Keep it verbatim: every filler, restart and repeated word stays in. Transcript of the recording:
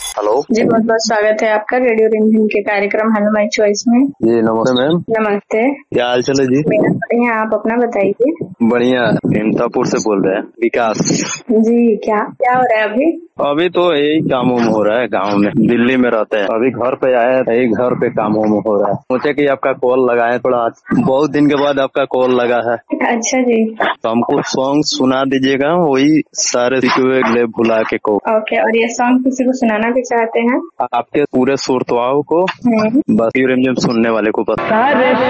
Hello जी, बहुत बहुत स्वागत है आपका रेडियो रिमझिम के कार्यक्रम हेलो माय चॉइस में। जी नमस्ते मैम। नमस्ते। क्या हाल चाल है जी? मेरा बढ़िया, आप अपना बताइए। बढ़िया। इंतापुर से बोल रहे हैं विकास। जी, क्या क्या हो रहा है अभी? अभी तो यही काम वाम हो रहा है गांव में, दिल्ली में रहते हैं। अभी घर पे आए हैं, यही घर पे काम वाम हो रहा है। सोचे कि आपका कॉल लगाए, थोड़ा बहुत दिन के बाद आपका कॉल लगा है। अच्छा जी। तो हमको सॉन्ग सुना दीजिएगा, वही सारे सिकवे ले भुला के को। ओके, और ये सॉन्ग किसी को सुनाना भी चाहते हैं? आपके पूरे श्रोताओं को, हम्म। बस रिमझिम सुनने वाले को बता।